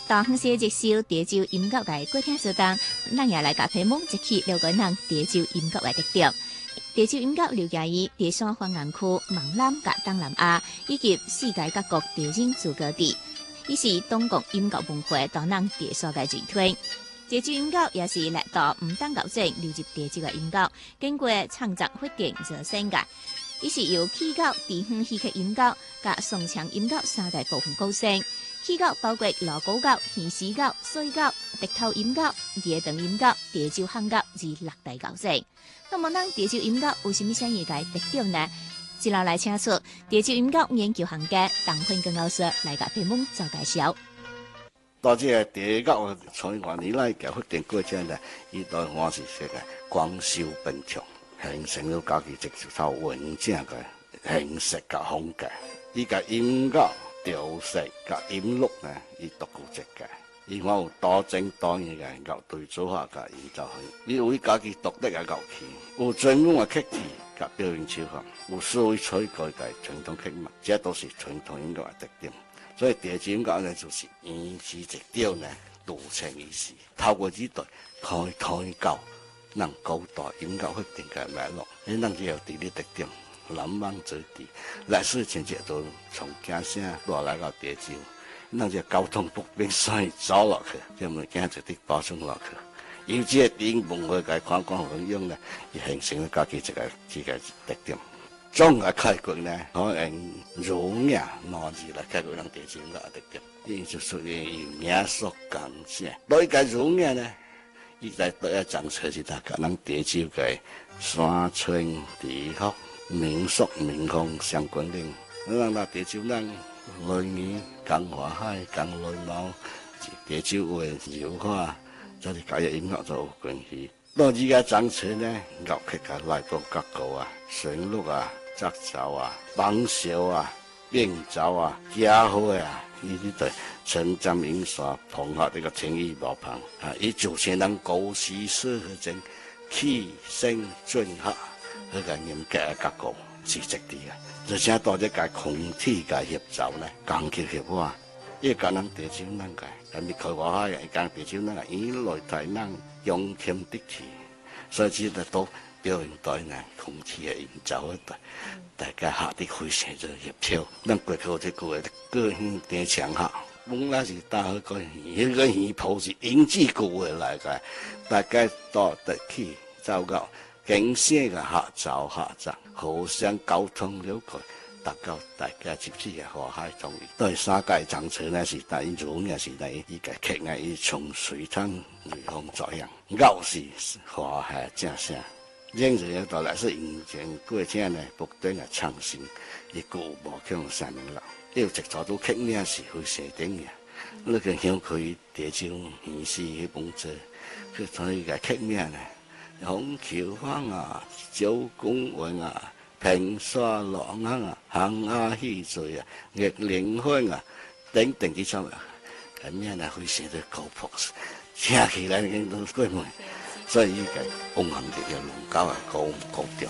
大亨市接受潮州音乐界歌厅相當，咱也來甲批蒙一起了解咱潮州音樂嘅特點。潮州音樂了解於潮汕方言區、閩南甲東南亞以及世界各國潮人諸各地，伊是中國音樂文化當咱潮汕嘅最推。潮州音樂也是歷代唔當搞正流入潮州嘅音樂，經過創作發展而生嘅。伊是由曲教、地方戲曲音樂、甲宋腔音樂三大部分構成。曲教包括鑼鼓教、戲詩教、水教、笛頭音樂、夜燈音樂、潮州漢樂之六大構成。咁麼咱潮州音樂有啥物啥嘢嘅特點呢？接落來請出潮州音樂研究行家鄧坤根老師來甲批蒙做介紹。 到這個潮教從原年來嘅發展過程呢，伊對我是說嘅廣受貧窮，形成了家己一套完整嘅形式甲風格。伊個音樂調式甲音律呢，伊獨具一格。伊我有多種多樣嘅樂隊組合甲演奏去，伊有伊家己獨特嘅樂器，有專門嘅曲子甲表演手法，有思維採改嘅傳統曲目，這都是傳統音樂嘅特點。所以潮州音樂呢，就是言之一調呢，獨成一時。透過呢代開教，能高代音樂發展嘅脈絡，你能有地理特點，南灣之地，歷史情節都從家鄉落來到潮州，能只交通不便，所以走落去，就物件就啲保存落去。有這點文化嘅觀光運用呢，而形成咗家己一個特點。總嘅開國呢，可能儒雅拿字來開國人潮州音樂嘅特點，伊就屬於名所感謝。對個儒雅呢，伊在對政策是大家人潮州嘅山川地學、民俗民風相關聯。咱那潮州人內語講華海、講內蒙、潮州話、柔化，這啲介音樂就有關係。到而家政策呢，樂曲啊來到各個啊，旋律啊。節奏啊、綁繡啊、變奏啊、家伙啊，呢啲對稱讚印刷碰合呢個情意無旁啊！以主持人高時適合整氣聲轉合，嗰個嚴格嘅結構是值啲嘅。而且到這個空氣嘅協奏呢，鋼琴協和，一個人潮州人嘅，但係佢話係講潮州人嘅，以來台人用添的氣，所以知道都。表演台呢，空氣嘅營造一台，大家下啲非常之協調。咱過去這個個性挺強下，本來是大好個戲，迄個戲譜是引自古嘅來個，大家都得去走到景色嘅合奏合作，互相溝通了解，大家接觸嘅和諧統一。對三界政策呢是第一種嘅是第一個劇藝以從水灘雷鋒作樣，又是和諧正聲。這樣到來是引進過程呢，不斷嘅創新，亦個無強產啦。要直做到曲名是會寫定嘅，那個香佢潮州戲詩嘅本質，佢從呢個曲名呢，虹橋坊啊、周公園啊、平沙浪啊、行下戲罪啊、玉靈香啊等等啲種啊，咁樣呢會寫得高樸素，聽起來呢都鬼門。所以呢個風行嘅嘅龍高啊，高調。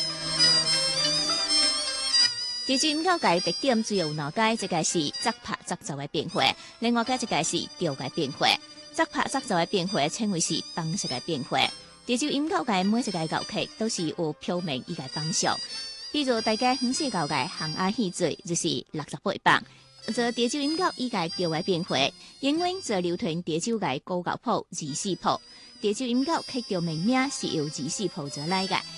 潮州音樂界特點主要有兩個，一個是節拍節奏嘅變化，另外一個是調嘅變化。節拍節奏嘅變化稱為是方式嘅變化。潮州音樂界每一個樂曲都是有標明伊個方向，比如大家響細教嘅行下戲罪就是68磅。做潮州音樂伊個調嘅變化，因為做流傳潮州嘅高教譜、24譜。潮州音樂曲調命名是由24譜做來嘅，